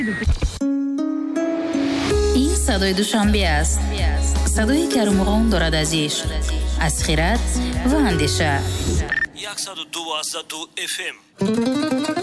این صدای دوشنبه است. صدایی که رومغان دارد از عشق، از خیرات و اندیشه. 102.2 FM